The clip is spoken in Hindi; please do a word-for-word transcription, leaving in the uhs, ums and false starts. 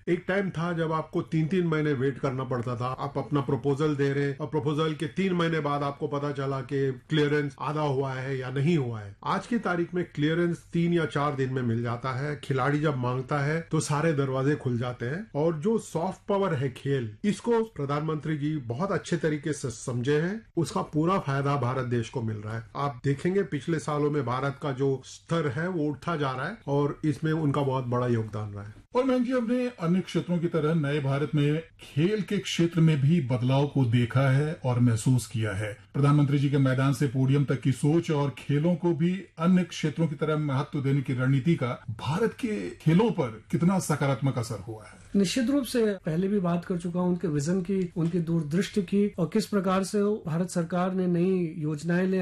एक टाइम था जब आपको तीन तीन महीने वेट करना पड़ता था। आप अपना प्रपोजल दे रहे और प्रपोजल के तीन महीने बाद आपको पता चला कि क्लियरेंस आधा हुआ है या नहीं हुआ है। आज की तारीख में क्लियरेंस तीन या चार दिन में मिल जाता है। खिलाड़ी जब मांगता है तो सारे दरवाजे खुल जाते हैं। और जो सॉफ्ट पावर है खेल, इसको प्रधानमंत्री जी बहुत अच्छे तरीके से समझे हैं। उसका पूरा फायदा भारत देश को मिल रहा है। आप देखेंगे पिछले सालों में भारत का जो स्तर है वो उठता जा रहा है और इसमें उनका बहुत बड़ा योगदान रहा है। और मैं जी अपने अन्य क्षेत्रों की तरह नए भारत में खेल के क्षेत्र में भी बदलाव को देखा है और महसूस किया है। प्रधानमंत्री जी के मैदान से पोडियम तक की सोच और खेलों को भी अन्य क्षेत्रों की तरह महत्व देने की रणनीति का भारत के खेलों पर कितना सकारात्मक असर हुआ है? निश्चित रूप से पहले भी बात कर चुका हूं उनके विजन की, उनकी दूरदृष्टि की और किस प्रकार से भारत सरकार ने नई योजनाएं ले